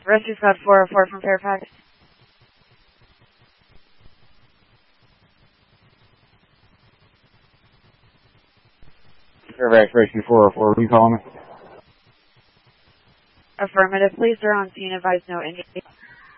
Rescue Squad 404 from Fairfax. Fairfax Rescue 404, what are you calling me? Affirmative, please, they're on scene, advise no injury.